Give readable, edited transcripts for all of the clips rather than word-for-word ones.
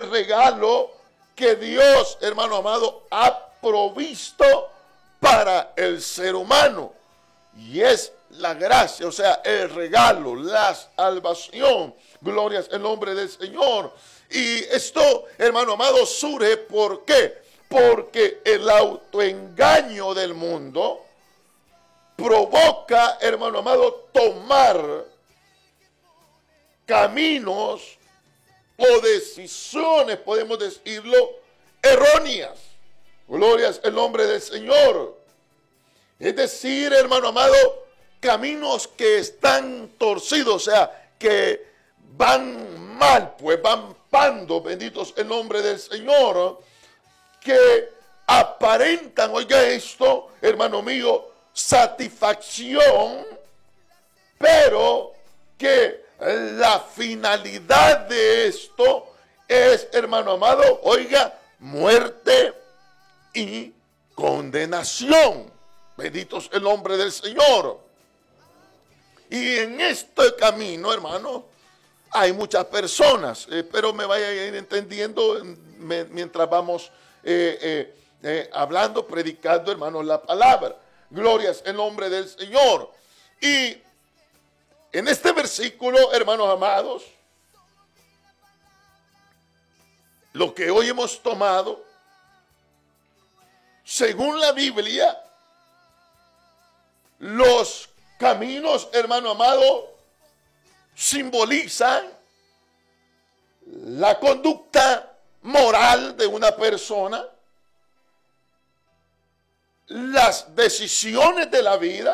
el regalo que Dios, hermano amado, ha provisto para el ser humano. Y es la gracia, o sea, el regalo, la salvación. Glorias en nombre del Señor. Y esto, hermano amado, surge ¿por qué? Porque el autoengaño del mundo provoca, hermano amado, tomar caminos o decisiones, podemos decirlo, erróneas. Glorias en nombre del Señor. Es decir, hermano amado, caminos que están torcidos, o sea, que van mal, pues van pando, benditos el nombre del Señor, que aparentan, oiga esto, hermano mío, satisfacción, pero que la finalidad de esto es, hermano amado, oiga, muerte y condenación. Benditos el nombre del Señor. Y en este camino, hermano, hay muchas personas. Espero me vaya a ir entendiendo mientras vamos hablando, predicando, hermanos, la palabra. Glorias en nombre del Señor. Y en este versículo, hermanos amados, lo que hoy hemos tomado, según la Biblia, los caminos, hermano amado, simbolizan la conducta moral de una persona, las decisiones de la vida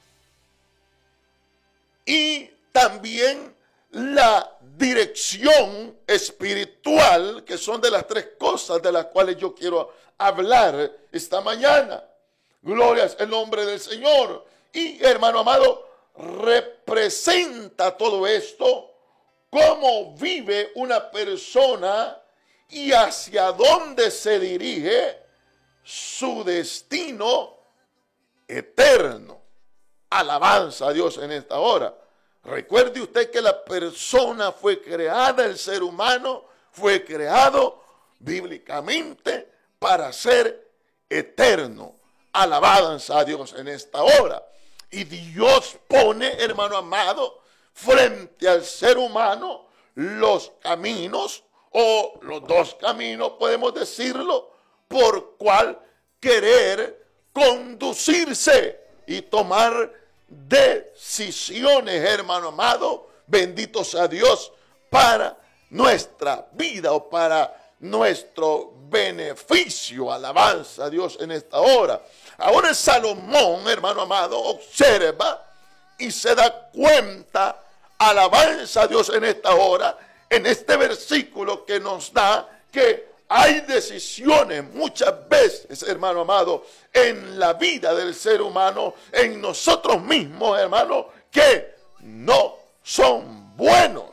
y también la dirección espiritual, que son de las tres cosas de las cuales yo quiero hablar esta mañana. Glorias en nombre del Señor. Y hermano amado, representa todo esto, cómo vive una persona y hacia dónde se dirige su destino eterno. Alabanza a Dios en esta hora. Recuerde usted que la persona fue creada, el ser humano fue creado bíblicamente para ser eterno. Alabanza a Dios en esta hora. Y Dios pone, hermano amado, frente al ser humano los caminos, o los dos caminos, podemos decirlo, por cual querer conducirse y tomar decisiones, hermano amado, bendito sea Dios, para nuestra vida o para nuestro beneficio. Alabanza a Dios en esta hora. Ahora Salomón, hermano amado, observa y se da cuenta, alabanza a Dios en esta hora, en este versículo que nos da que hay decisiones muchas veces, hermano amado, en la vida del ser humano, en nosotros mismos, hermano, que no son buenos,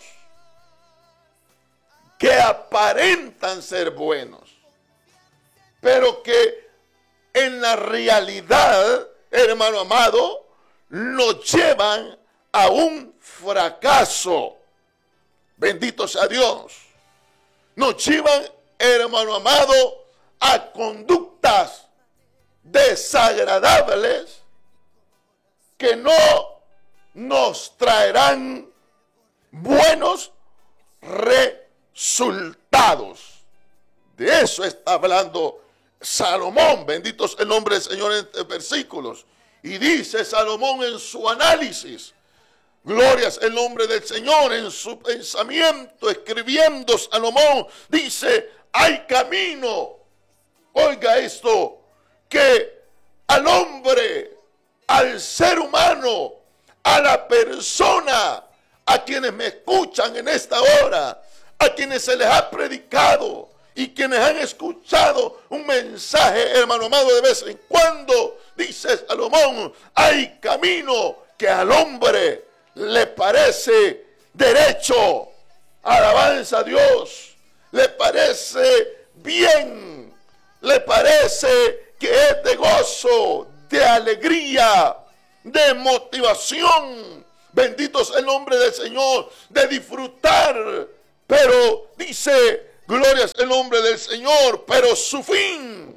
que aparentan ser buenos, pero que en la realidad, hermano amado, nos llevan a un fracaso. Bendito sea Dios. Nos llevan, hermano amado, a conductas desagradables que no nos traerán buenos resultados. De eso está hablando Salomón, bendito es el nombre del Señor en estos versículos. Y dice Salomón en su análisis, glorias el nombre del Señor, en su pensamiento, escribiendo Salomón, dice, hay camino, oiga esto, que al hombre, al ser humano, a la persona, a quienes me escuchan en esta hora, a quienes se les ha predicado, y quienes han escuchado un mensaje, hermano amado, de vez en cuando, dice Salomón, hay camino que al hombre le parece derecho. Alabanza a Dios. Le parece bien. Le parece que es de gozo, de alegría, de motivación. Bendito es el nombre del Señor, de disfrutar. Pero dice, Gloria es el nombre del Señor, pero su fin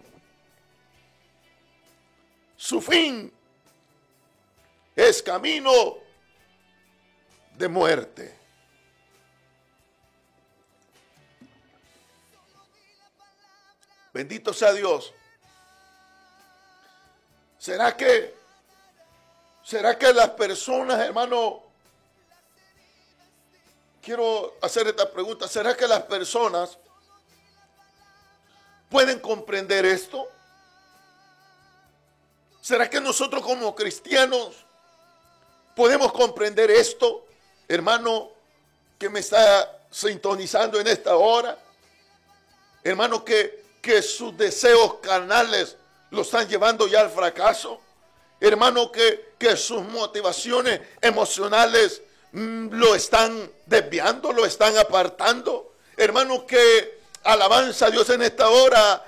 es camino de muerte. Bendito sea Dios. ¿Será que las personas, hermano, quiero hacer esta pregunta, ¿será que las personas pueden comprender esto? ¿Será que nosotros como cristianos podemos comprender esto, hermano, que me está sintonizando en esta hora? Hermano, que sus deseos carnales lo están llevando ya al fracaso. Hermano, que sus motivaciones emocionales lo están desviando, lo están apartando. Hermano, que alabanza a Dios en esta hora,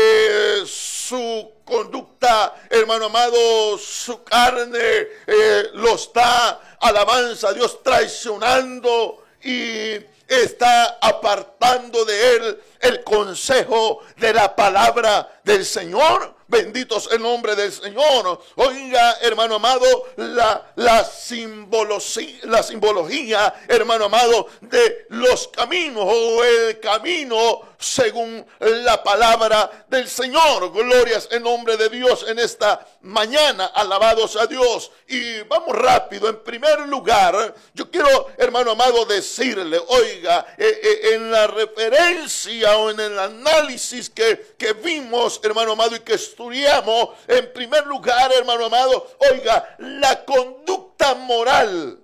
su conducta, hermano amado, su carne lo está, alabanza a Dios, traicionando y está apartando de él el consejo de la palabra del Señor. Bendito es el nombre del Señor. Oiga, hermano amado, la simbología, hermano amado, de los caminos o el camino según la palabra del Señor. Glorias en nombre de Dios en esta mañana. Alabados a Dios. Y vamos rápido. En primer lugar, yo quiero, hermano amado, decirle, oiga, en la referencia o en el análisis que vimos, hermano amado, y que estudiamos, en primer lugar, hermano amado, oiga, la conducta moral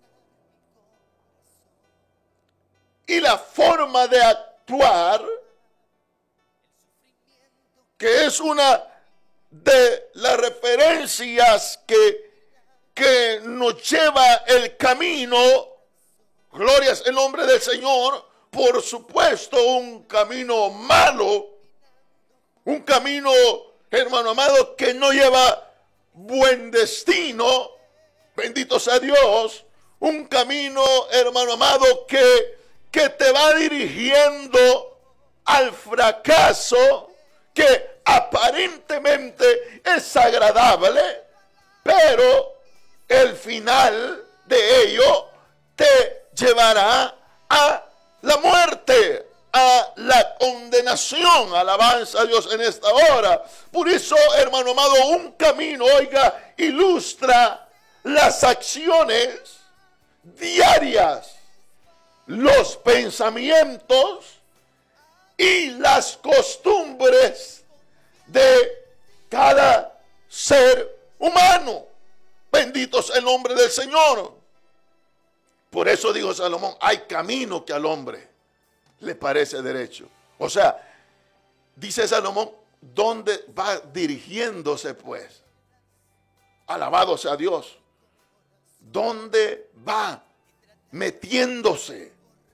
y la forma de actuar, que es una de las referencias que nos lleva el camino, glorias en nombre del Señor, por supuesto un camino malo, un camino, hermano amado, que no lleva buen destino, bendito sea Dios, un camino, hermano amado, que te va dirigiendo al fracaso, que aparentemente es agradable, pero el final de ello te llevará a la muerte, a la condenación. Alabanza a Dios en esta hora. Por eso, hermano amado, un camino, oiga, ilustra las acciones diarias, los pensamientos y las costumbres de cada ser humano. Bendito es el nombre del Señor. Por eso dijo Salomón, hay camino que al hombre le parece derecho. O sea, dice Salomón, ¿dónde va dirigiéndose pues? Alabado sea Dios. ¿Dónde va metiéndose?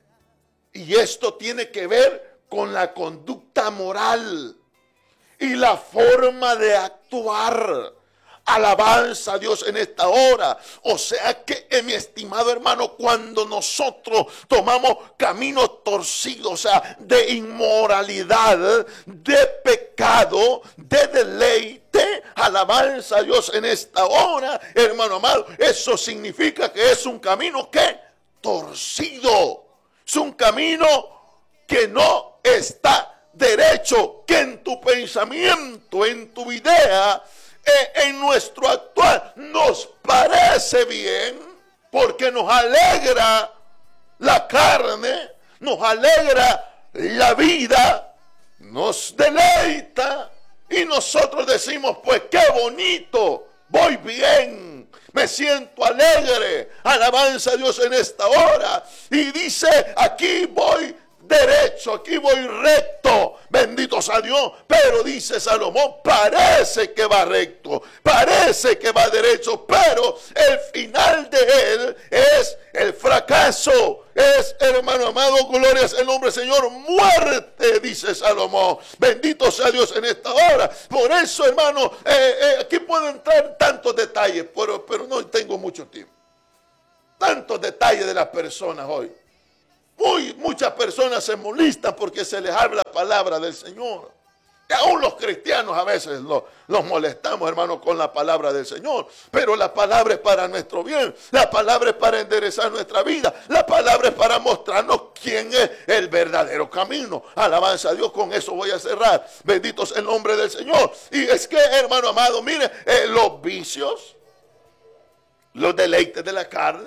Y esto tiene que ver con la conducta moral y la forma de actuar. Alabanza a Dios en esta hora. O sea que, mi estimado hermano, cuando nosotros tomamos caminos torcidos, o sea, de inmoralidad, de pecado, de deleite, alabanza a Dios en esta hora, hermano amado, eso significa que es un camino que torcido. Es un camino que no está derecho, que en tu pensamiento, en tu idea, en nuestro actuar nos parece bien, porque nos alegra la carne, nos alegra la vida, nos deleita y nosotros decimos, pues qué bonito, voy bien, me siento alegre, alabanza a Dios en esta hora. Y dice, aquí voy derecho, aquí voy recto, bendito sea Dios. Pero dice Salomón, parece que va recto, parece que va derecho, pero el final de él es el fracaso. Es, hermano amado, glorias el nombre del Señor, muerte, dice Salomón. Bendito sea Dios en esta hora. Por eso, hermano, aquí puedo entrar tantos detalles, pero no tengo mucho tiempo. Tantos detalles de las personas hoy. Muchas personas se molestan porque se les habla la palabra del Señor. Y aún los cristianos a veces los molestamos, hermanos, con la palabra del Señor. Pero la palabra es para nuestro bien. La palabra es para enderezar nuestra vida. La palabra es para mostrarnos quién es el verdadero camino. Alabanza a Dios. Con eso voy a cerrar. Bendito sea el nombre del Señor. Y es que, hermano amado, mire, los vicios, los deleites de la carne,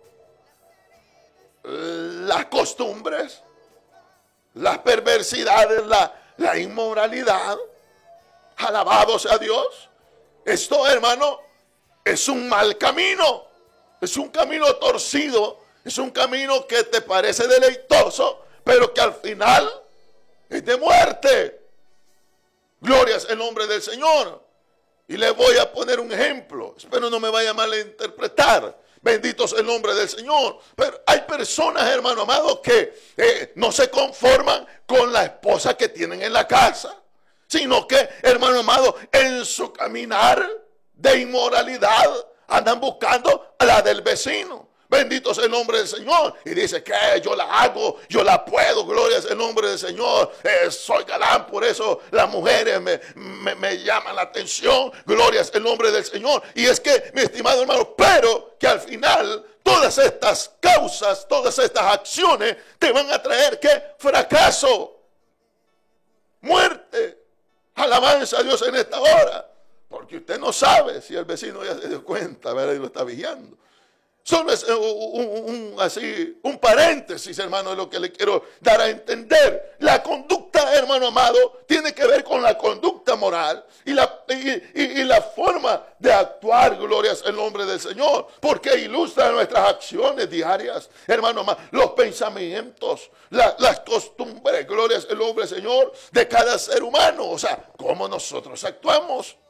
las costumbres, las perversidades, la inmoralidad, alabado sea Dios. Esto, hermano, es un mal camino, es un camino torcido, es un camino que te parece deleitoso, pero que al final es de muerte. Gloria es el nombre del Señor. Y le voy a poner un ejemplo, espero no me vaya a malinterpretar. Bendito es el nombre del Señor. Pero hay personas, hermano amado, que no se conforman con la esposa que tienen en la casa, sino que, hermano amado, en su caminar de inmoralidad andan buscando a la del vecino. Bendito es el nombre del Señor. Y dice que yo la hago, yo la puedo. Gloria es el nombre del Señor. Soy galán, por eso las mujeres me llaman la atención. Gloria es el nombre del Señor. Y es que, mi estimado hermano, pero que al final todas estas causas, todas estas acciones te van a traer ¿qué? Fracaso, muerte. Alabanza a Dios en esta hora. Porque usted no sabe si el vecino ya se dio cuenta, ¿verdad? Y lo está vigilando. Solo es un paréntesis, hermano, de lo que le quiero dar a entender. La conducta, hermano amado, tiene que ver con la conducta moral y la forma de actuar, glorias en nombre del Señor, porque ilustra nuestras acciones diarias, hermano amado, los pensamientos, las costumbres, glorias en nombre del Señor, de cada ser humano. O sea, cómo nosotros actuamos.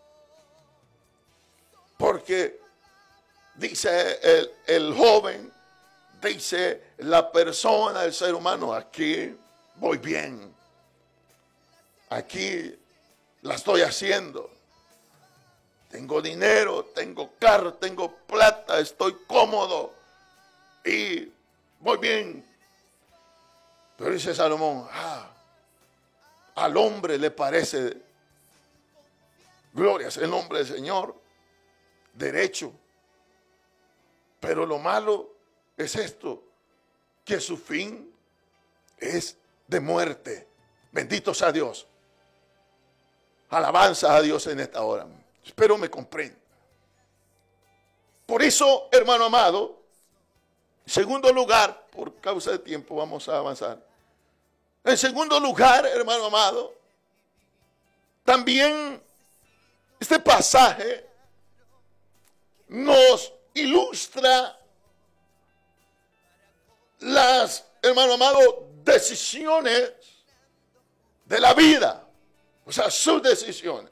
Porque dice el joven, dice la persona, el ser humano, aquí voy bien, aquí la estoy haciendo, tengo dinero, tengo carro, tengo plata, estoy cómodo y voy bien. Pero dice Salomón, al hombre le parece, glorias en nombre del Señor, derecho. Pero lo malo es esto, que su fin es de muerte. Bendito sea Dios. Alabanza a Dios en esta hora. Espero me comprenda. Por eso, hermano amado, en segundo lugar, por causa de tiempo vamos a avanzar. En segundo lugar, hermano amado, también este pasaje nos ilustra las, hermano amado, decisiones de la vida. O sea, sus decisiones.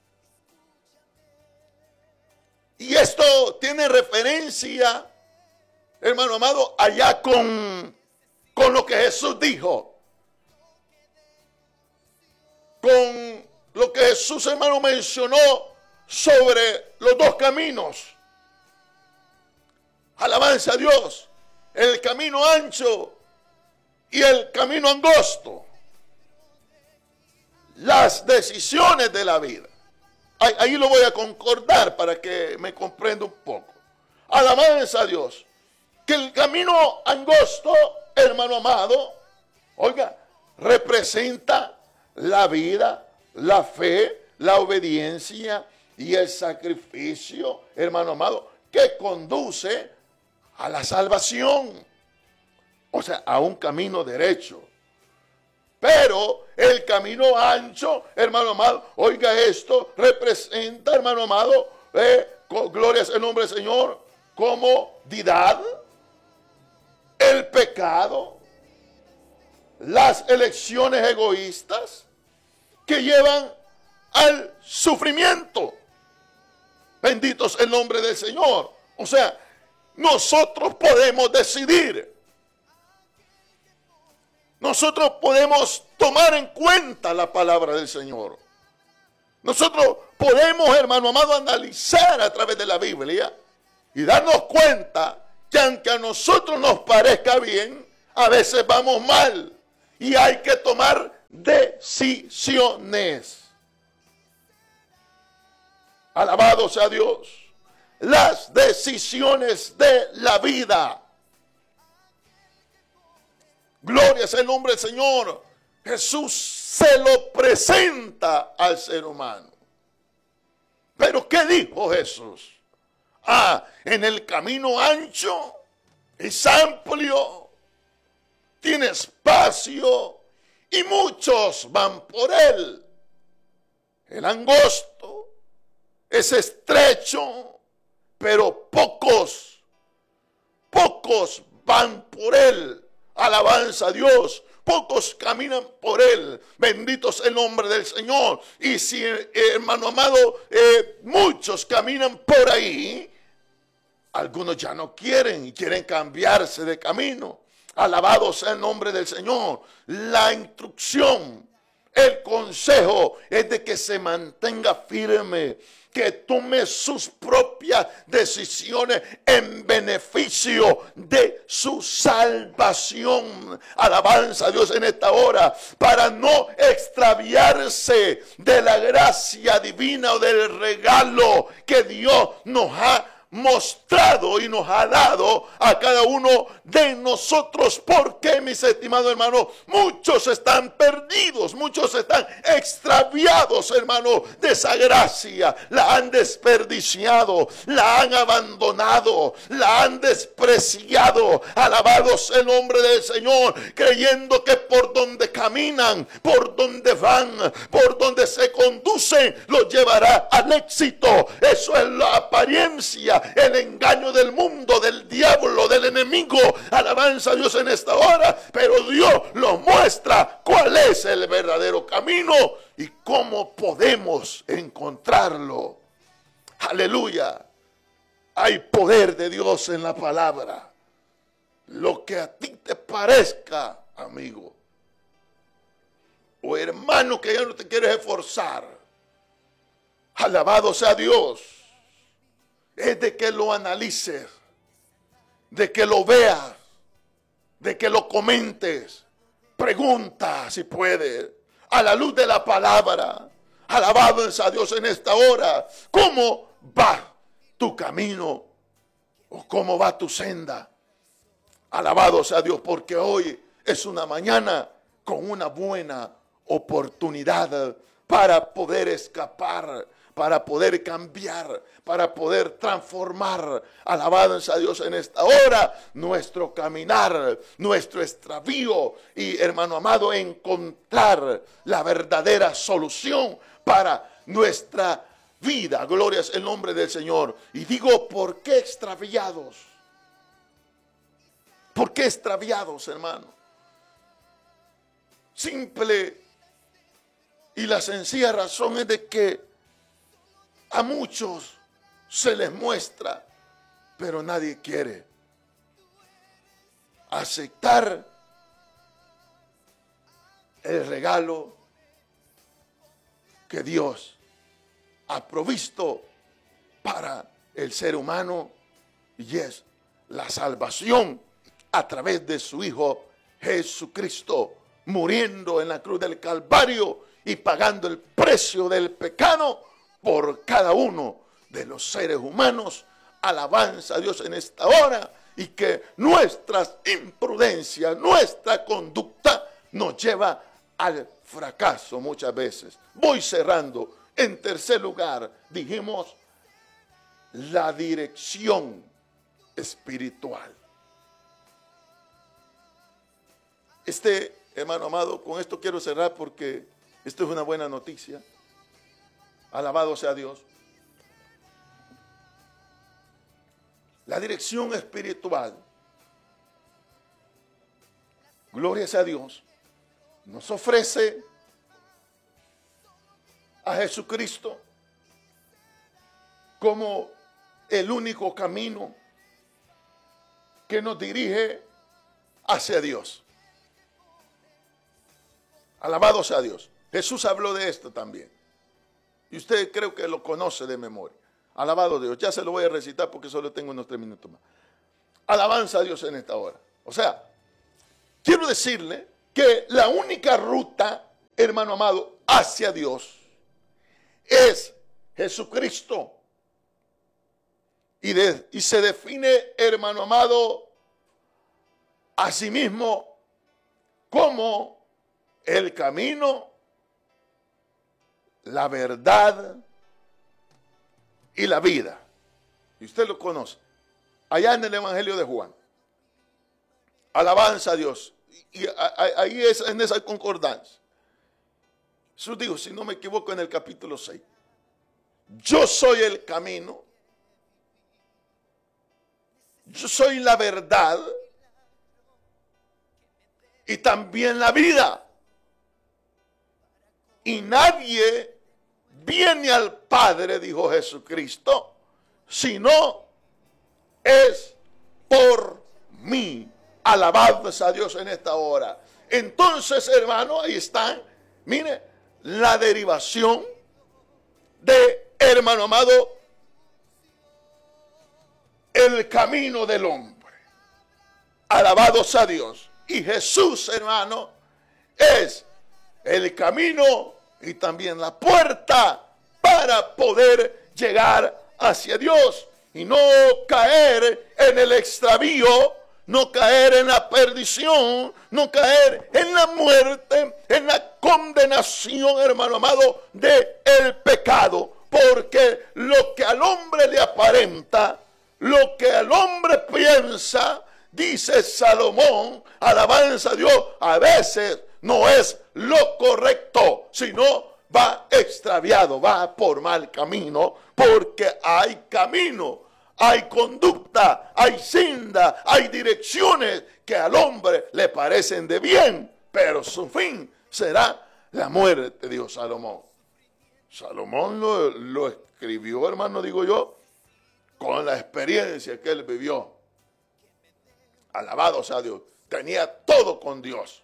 Y esto tiene referencia, hermano amado, allá con lo que Jesús dijo. Con lo que Jesús, hermano, mencionó sobre los dos caminos. Alabanza a Dios. El camino ancho y el camino angosto. Las decisiones de la vida. Ahí lo voy a concordar para que me comprenda un poco. Alabanza a Dios. Que el camino angosto, hermano amado, oiga, representa la vida, la fe, la obediencia y el sacrificio, hermano amado, que conduce a la salvación. O sea, a un camino derecho. Pero el camino ancho, hermano amado, oiga esto, representa, hermano amado, glorias en nombre del Señor, comodidad, el pecado, las elecciones egoístas que llevan al sufrimiento. Bendito es el nombre del Señor. O sea, nosotros podemos decidir. Nosotros podemos tomar en cuenta la palabra del Señor. Nosotros podemos, hermano amado, analizar a través de la Biblia y darnos cuenta que aunque a nosotros nos parezca bien, A veces vamos mal y hay que tomar decisiones. Alabado sea Dios. Las decisiones de la vida. Gloria sea el nombre del Señor. Jesús se lo presenta al ser humano. Pero ¿qué dijo Jesús? En el camino ancho es amplio, tiene espacio y muchos van por él. El angosto es estrecho, pero pocos van por él. Alabanza a Dios. Pocos caminan por él. Bendito es el nombre del Señor. Y si, hermano amado, muchos caminan por ahí, algunos ya no quieren y quieren cambiarse de camino. Alabado sea el nombre del Señor. La instrucción, el consejo es de que se mantenga firme, que tome sus propias decisiones en beneficio de su salvación. Alabanza a Dios en esta hora, para no extraviarse de la gracia divina o del regalo que Dios nos ha mostrado y nos ha dado a cada uno de nosotros. Porque, mis estimados hermanos, muchos están perdidos, muchos están extraviados, hermanos, de esa gracia. La han desperdiciado, la han abandonado, la han despreciado. Alabado sea el nombre del Señor, creyendo que por donde caminan, por donde van, por donde se conducen, los llevará al éxito. Eso es la apariencia, el engaño del mundo, del diablo, del enemigo. Alabanza a Dios en esta hora, pero Dios nos muestra cuál es el verdadero camino y cómo podemos encontrarlo. Aleluya. Hay poder de Dios en la palabra. Lo que a ti te parezca, amigo o hermano, que ya no te quieres esforzar, alabado sea Dios, es de que lo analices, de que lo veas, de que lo comentes. Pregunta si puedes, a la luz de la palabra. Alabado sea Dios en esta hora. ¿Cómo va tu camino? ¿O cómo va tu senda? Alabado sea Dios, porque hoy es una mañana con una buena oportunidad para poder escapar, para poder cambiar, para poder transformar. Alabanza a Dios en esta hora, nuestro caminar, nuestro extravío y, hermano amado, encontrar la verdadera solución para nuestra vida. Gloria es el nombre del Señor. Y digo, ¿por qué extraviados? ¿Por qué extraviados, hermano? Simple y la sencilla razón es de que a muchos se les muestra, pero nadie quiere aceptar el regalo que Dios ha provisto para el ser humano, y es la salvación a través de su Hijo Jesucristo, muriendo en la cruz del Calvario y pagando el precio del pecado por cada uno de los seres humanos. Alabanza a Dios en esta hora, y que nuestras imprudencias, nuestra conducta nos lleva al fracaso muchas veces. Voy cerrando. En tercer lugar, dijimos la dirección espiritual. Hermano amado, con esto quiero cerrar porque esto es una buena noticia. Alabado sea Dios. La dirección espiritual, gloria sea a Dios, nos ofrece a Jesucristo como el único camino que nos dirige hacia Dios. Alabado sea Dios. Jesús habló de esto también. Y usted creo que lo conoce de memoria. Alabado Dios. Ya se lo voy a recitar porque solo tengo unos 3 minutos más. Alabanza a Dios en esta hora. O sea, quiero decirle que la única ruta, hermano amado, hacia Dios es Jesucristo. Y se define, hermano amado, a sí mismo como el camino, la verdad y la vida. Y usted lo conoce. Allá en el Evangelio de Juan. Alabanza a Dios. Y ahí es en esa concordancia. Jesús dijo, si no me equivoco, en el capítulo 6. Yo soy el camino. Yo soy la verdad. Y también la vida. Y nadie viene al Padre, dijo Jesucristo, sino es por mí. Alabados a Dios en esta hora. Entonces, hermano, ahí está. Mire, la derivación de, hermano amado, el camino del hombre. Alabados a Dios. Y Jesús, hermano, es el camino y también la puerta para poder llegar hacia Dios y no caer en el extravío, no caer en la perdición, no caer en la muerte, en la condenación, hermano amado, de el pecado. Porque lo que al hombre le aparenta, lo que al hombre piensa, dice Salomón, alabanza a Dios, a veces no es lo correcto, sino va extraviado, va por mal camino, porque hay camino, hay conducta, hay senda, hay direcciones que al hombre le parecen de bien, pero su fin será la muerte, dijo Salomón. Salomón lo escribió, hermano, digo yo, con la experiencia que él vivió. Alabado sea Dios. Tenía todo con Dios.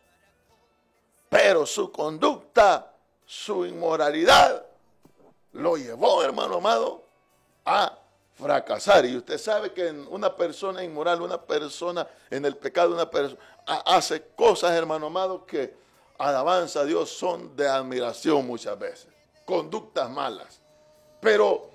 Pero su conducta, su inmoralidad, lo llevó, hermano amado, a fracasar. Y usted sabe que una persona inmoral, una persona en el pecado, una persona hace cosas, hermano amado, que alabanza a Dios son de admiración muchas veces. Conductas malas. Pero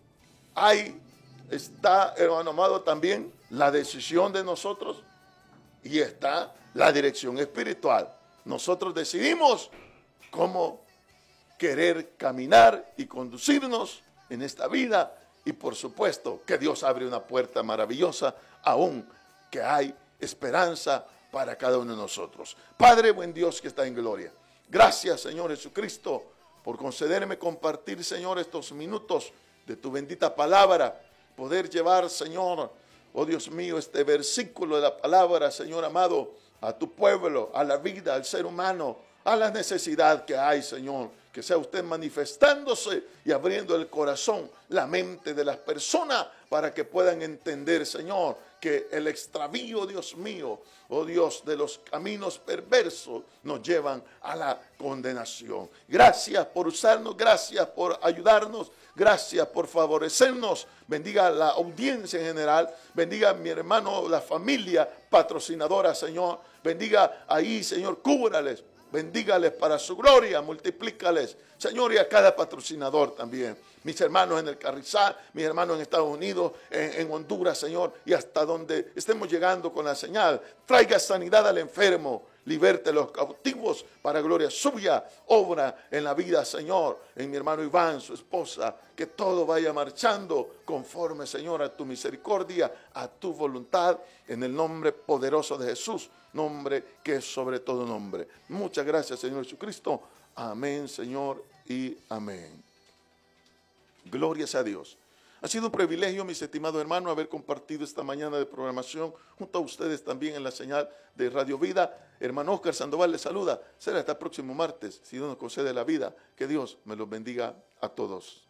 ahí está, hermano amado, también la decisión de nosotros y está la dirección espiritual. Nosotros decidimos cómo querer caminar y conducirnos en esta vida y por supuesto que Dios abre una puerta maravillosa aún que hay esperanza para cada uno de nosotros. Padre, buen Dios que está en gloria. Gracias, Señor Jesucristo, por concederme compartir, Señor, estos minutos de tu bendita palabra. Poder llevar, Señor, oh Dios mío, este versículo de la palabra, Señor amado, a tu pueblo, a la vida, al ser humano, a la necesidad que hay, Señor. Que sea usted manifestándose y abriendo el corazón, la mente de las personas para que puedan entender, Señor, que el extravío, Dios mío, oh Dios, de los caminos perversos nos llevan a la condenación. Gracias por usarnos, gracias por ayudarnos, gracias por favorecernos. Bendiga la audiencia en general, bendiga a mi hermano, la familia patrocinadora, Señor. Bendiga ahí, Señor, cúbrales. Bendígales para su gloria, multiplícales, Señor, y a cada patrocinador también. Mis hermanos en el Carrizal, mis hermanos en Estados Unidos, en Honduras, Señor, y hasta donde estemos llegando con la señal. Traiga sanidad al enfermo, liberte a los cautivos para gloria suya. Obra en la vida, Señor, en mi hermano Iván, su esposa, que todo vaya marchando conforme, Señor, a tu misericordia, a tu voluntad, en el nombre poderoso de Jesús, nombre que es sobre todo nombre. Muchas gracias, Señor Jesucristo. Amén, Señor, y amén. Glorias a Dios. Ha sido un privilegio, mis estimados hermanos, haber compartido esta mañana de programación junto a ustedes también en la señal de Radio Vida. Hermano Oscar Sandoval les saluda. Será hasta el próximo martes, si Dios nos concede la vida. Que Dios me los bendiga a todos.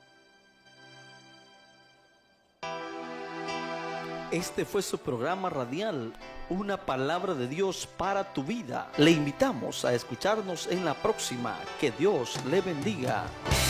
Este fue su programa radial, Una Palabra de Dios para tu Vida. Le invitamos a escucharnos en la próxima. Que Dios le bendiga.